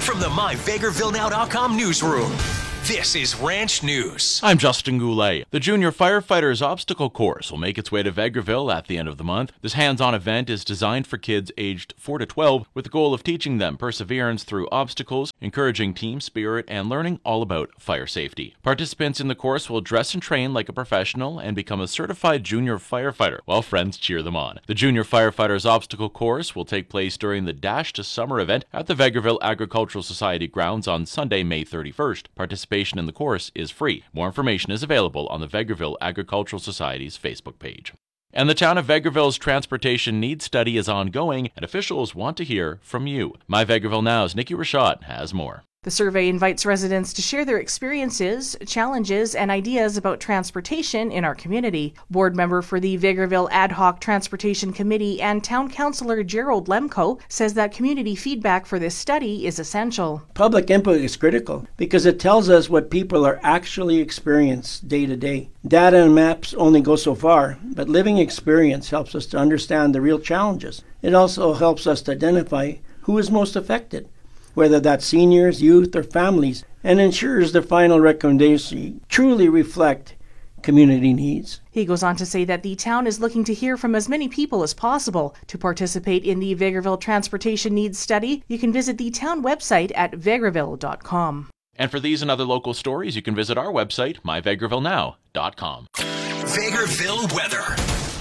From the MyVegrevilleNow.com newsroom, this is Ranch News. I'm Justin Goulet. The Junior Firefighters Obstacle Course will make its way to Vegreville at the end of the month. This hands-on event is designed for kids aged 4 to 12 with the goal of teaching them perseverance through obstacles, encouraging team spirit, and learning all about fire safety. Participants in the course will dress and train like a professional and become a certified junior firefighter while friends cheer them on. The Junior Firefighters Obstacle Course will take place during the Dash to Summer event at the Vegreville Agricultural Society grounds on Sunday, May 31st. Participation in the course is free. More information is available on the Vegreville Agricultural Society's Facebook page. And the town of Vegreville's transportation needs study is ongoing, and officials want to hear from you. My Vegreville Now's Nikki Rashad has more. The survey invites residents to share their experiences, challenges, and ideas about transportation in our community. Board member for the Vegreville Ad Hoc Transportation Committee and Town Councillor Gerald Lemko says that community feedback for this study is essential. Public input is critical because it tells us what people are actually experiencing day to day. Data and maps only go so far, but living experience helps us to understand the real challenges. It also helps us to identify who is most affected, whether that's seniors, youth, or families, and ensures the final recommendation truly reflect community needs. He goes on to say that the town is looking to hear from as many people as possible. To participate in the Vegreville Transportation Needs Study, you can visit the town website at vegreville.com. And for these and other local stories, you can visit our website, myvegrevillenow.com. Vegreville weather.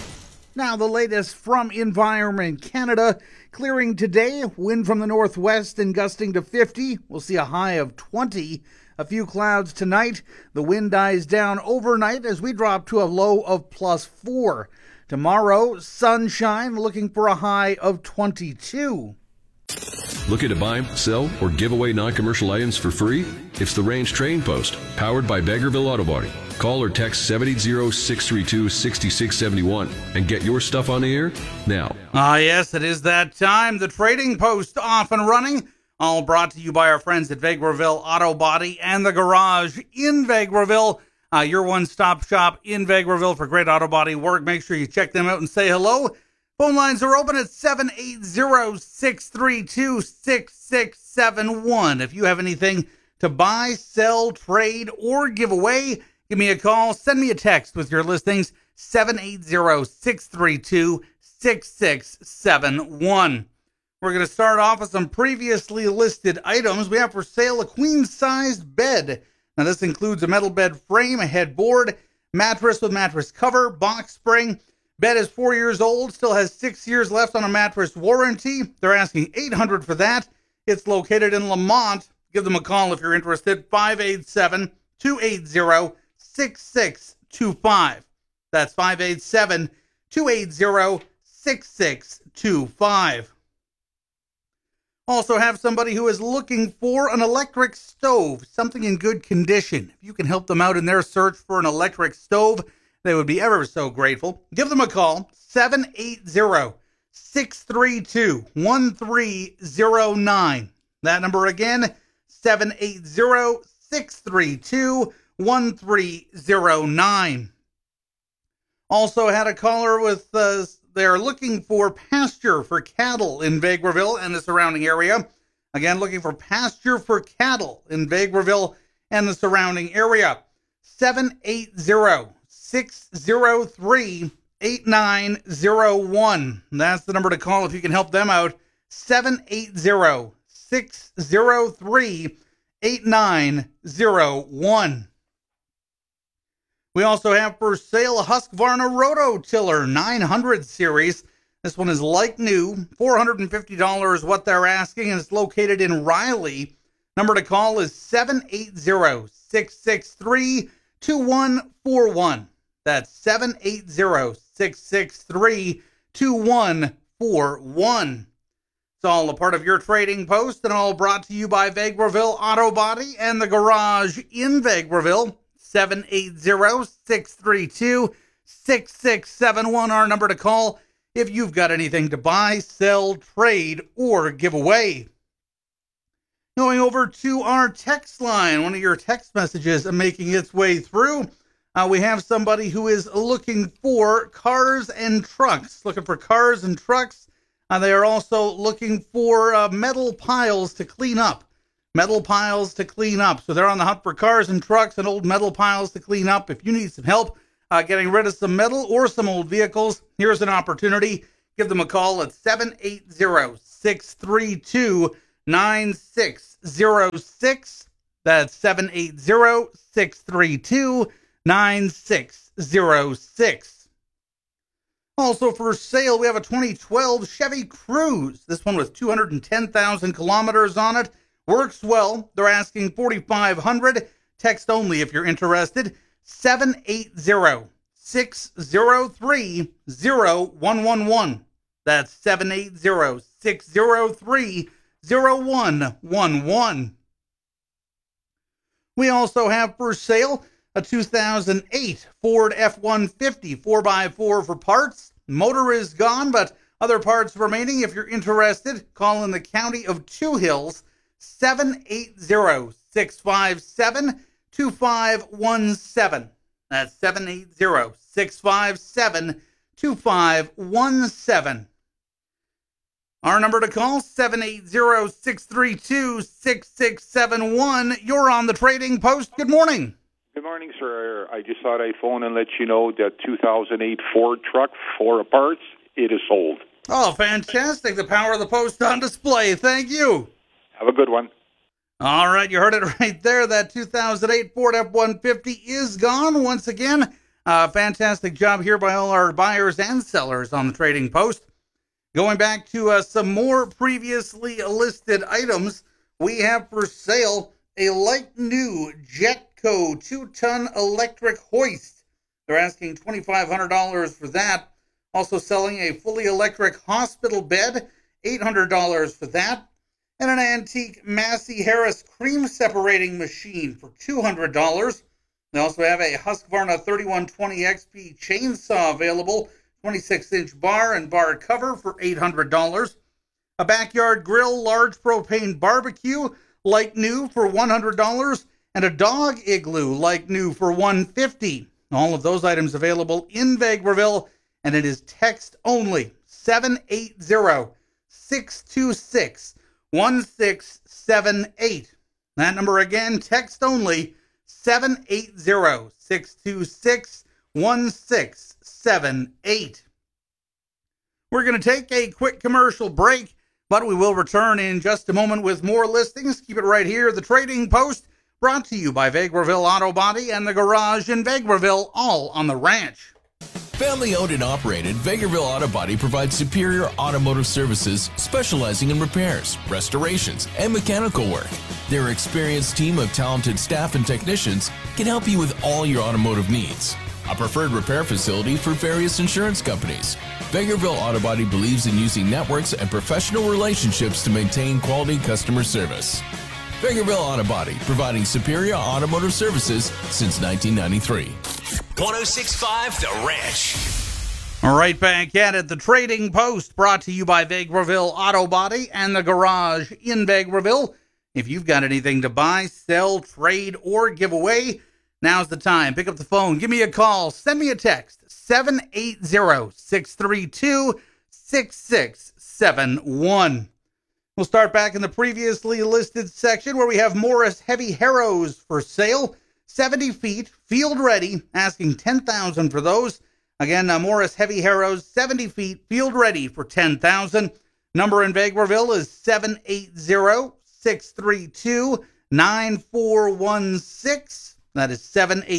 Now, the latest from Environment Canada. Clearing today, wind from the northwest and gusting to 50. We'll see a high of 20. A few clouds tonight. The wind dies down overnight as we drop to a low of +4. Tomorrow, sunshine, looking for a high of 22. Looking to buy, sell, or give away non-commercial items for free? It's the Range Trading Post, powered by Vegreville Auto Body. Call or text 780-632-6671 and get your stuff on the air now. Yes, it is that time. The Trading Post off and running. All brought to you by our friends at Vegreville Auto Body and the Garage in Vegreville. Your one-stop shop in Vegreville for great auto body work. Make sure you check them out and say hello. Phone lines are open at 780-632-6671. If you have anything to buy, sell, trade, or give away, give me a call. Send me a text with your listings, 780-632-6671. We're going to start off with some previously listed items. We have for sale a queen-sized bed. Now, this includes a metal bed frame, a headboard, mattress with mattress cover, box spring. Bed is 4 years old, still has 6 years left on a mattress warranty. They're asking $800 for that. It's located in Lamont. Give them a call if you're interested, 587-280-6625. That's 587-280-6625. Also have somebody who is looking for an electric stove, something in good condition. If you can help them out in their search for an electric stove, they would be ever so grateful. Give them a call, 780-632-1309. That number again, 780-632-1309. Also had a caller with, they're looking for pasture for cattle in Vegreville and the surrounding area. Again, looking for pasture for cattle in Vegreville and the surrounding area. 780-603-8901. That's the number to call if you can help them out. 780-603-8901. We also have for sale a Husqvarna Rototiller 900 series. This one is like new, $450 what they're asking, and it's located in Riley. Number to call is 780-663-2141. That's 780-663-2141. It's all a part of your trading post and all brought to you by Vegreville Auto Body and the Garage in Vegreville. 780-632-6671, our number to call if you've got anything to buy, sell, trade, or give away. Going over to our text line, one of your text messages making its way through. We have somebody who is looking for cars and trucks. They are also looking for metal piles to clean up. metal piles to clean up. So they're on the hunt for cars and trucks and old metal piles to clean up. If you need some help getting rid of some metal or some old vehicles, here's an opportunity. Give them a call at 780-632-9606. That's 780-632-9606. Also for sale, we have a 2012 Chevy Cruze. This one with 210,000 kilometers on it. Works well. They're asking $4,500. Text only if you're interested. 780-603-0111. That's 780-603-0111. We also have for sale a 2008 Ford F-150 4x4 for parts. Motor is gone, but other parts remaining. If you're interested, call in the County of Two Hills, 780-657-2517. That's 780-657-2517. Our number to call, 780-632-6671. You're on the Trading Post. Good morning. Good morning, sir. I just thought I'd phone and let you know that 2008 Ford truck, 4 parts, it is sold. Oh, fantastic. The power of the Post on display. Thank you. Have a good one. All right, you heard it right there. That 2008 Ford F-150 is gone once again. Fantastic job here by all our buyers and sellers on the Trading Post. Going back to some more previously listed items, we have for sale a like new Jetco 2-ton electric hoist. They're asking $2,500 for that. Also selling a fully electric hospital bed, $800 for that. And an antique Massey Harris cream separating machine for $200. They also have a Husqvarna 3120 XP chainsaw available, 26-inch bar and bar cover for $800. A backyard grill, large propane barbecue, like new for $100. And a dog igloo, like new for $150. All of those items available in Vegreville, and it is text only, 780-626-1678. That number again, text only, 780-626-1678. We're going to take a quick commercial break, but we will return in just a moment with more listings. Keep it right here. The Trading Post, brought to you by Vegreville Auto Body and the Garage in Vegreville, all on the ranch. Family owned and operated, Vegreville Auto Body provides superior automotive services specializing in repairs, restorations, and mechanical work. Their experienced team of talented staff and technicians can help you with all your automotive needs. A preferred repair facility for various insurance companies. Vegreville Auto Body believes in using networks and professional relationships to maintain quality customer service. Vegreville Auto Body, providing superior automotive services since 1993. 106.5 The Ranch. All right, back at it. The Trading Post, brought to you by Vegreville Auto Body and the Garage in Vegreville. If you've got anything to buy, sell, trade, or give away, now's the time. Pick up the phone. Give me a call. Send me a text. 780-632-6671. We'll start back in the previously listed section where we have Morris Heavy Harrows for sale. 70 feet, field ready, asking $10,000 for those. Again, Morris Heavy Harrows, 70 feet, field ready for $10,000. Number in Vegreville is 780-632-9416. That is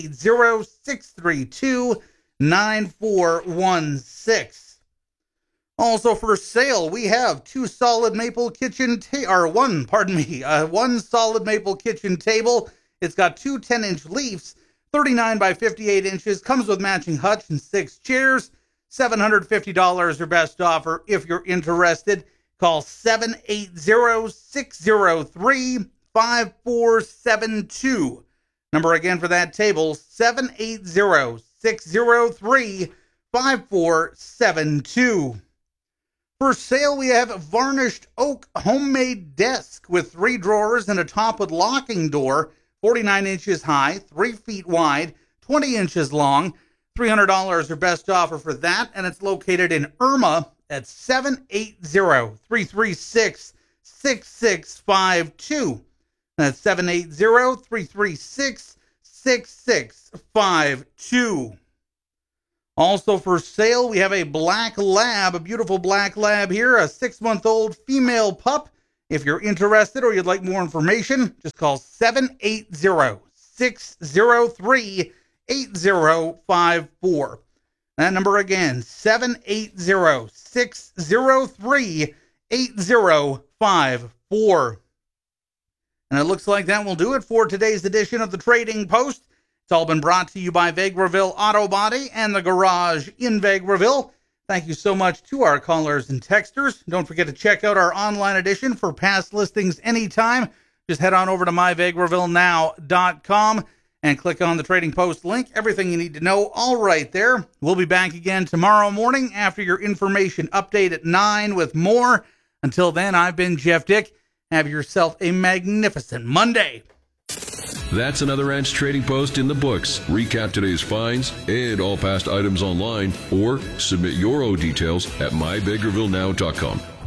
780-632-9416. Also for sale, we have one solid maple kitchen table. It's got two 10-inch leaves, 39 by 58 inches, comes with matching hutch and 6 chairs. $750 your best offer if you're interested. Call 780-603-5472. Number again for that table, 780-603-5472. For sale, we have a varnished oak homemade desk with 3 drawers and a top with locking door, 49 inches high, 3 feet wide, 20 inches long. $300 your best offer for that, and it's located in Irma at 780-336-6652. That's 780-336-6652. Also for sale, we have a black lab, a beautiful black lab here, a 6-month-old female pup. If you're interested or you'd like more information, just call 780-603-8054. That number again, 780-603-8054. And it looks like that will do it for today's edition of the Trading Post. It's all been brought to you by Vegreville Auto Body and the Garage in Vegreville. Thank you so much to our callers and texters. Don't forget to check out our online edition for past listings anytime. Just head on over to myvegrevillenow.com and click on the Trading Post link. Everything you need to know all right there. We'll be back again tomorrow morning after your information update at 9 with more. Until then, I've been Jeff Dick. Have yourself a magnificent Monday. That's another Ranch Trading Post in the books. Recap today's finds and all past items online, or submit your own details at myvegrevillenow.com.